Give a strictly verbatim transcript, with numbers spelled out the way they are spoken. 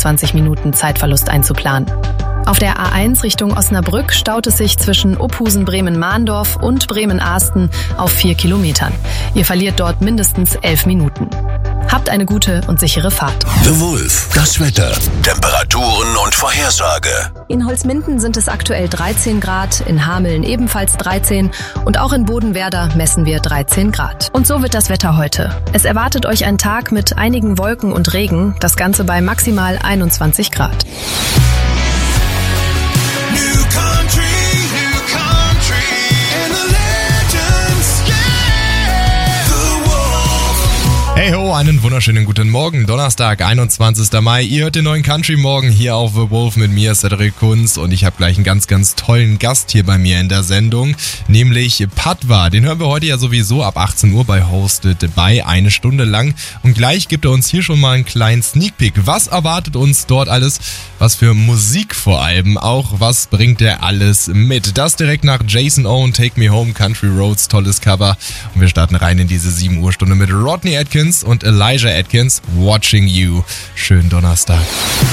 fünfundzwanzig Minuten Zeitverlust einzuplanen. Auf der A eins Richtung Osnabrück staut es sich zwischen Ophusen-Bremen-Mahndorf und Bremen-Ahsten auf vier Kilometern. Ihr verliert dort mindestens elf Minuten. Habt eine gute und sichere Fahrt. The Wolf, das Wetter, Temperaturen und Vorhersage. In Holzminden sind es aktuell dreizehn Grad, in Hameln ebenfalls dreizehn und auch in Bodenwerder messen wir dreizehn Grad. Und so wird das Wetter heute. Es erwartet euch ein Tag mit einigen Wolken und Regen, das Ganze bei maximal einundzwanzig Grad. Hey ho, einen wunderschönen guten Morgen. Donnerstag, einundzwanzigster Mai. Ihr hört den neuen Country Morgen hier auf The Wolf mit mir, Cedric Kunz. Und ich habe gleich einen ganz, ganz tollen Gast hier bei mir in der Sendung, nämlich Padwa. Den hören wir heute ja sowieso ab achtzehn Uhr bei Hosted bei, eine Stunde lang. Und gleich gibt er uns hier schon mal einen kleinen Sneak Peek. Was erwartet uns dort alles? Was für Musik vor allem auch? Was bringt er alles mit? Das direkt nach Jason Owen, Take Me Home, Country Roads, tolles Cover. Und wir starten rein in diese sieben Uhr Stunde mit Rodney Atkins und Elijah Atkins, Watching You. Schönen Donnerstag.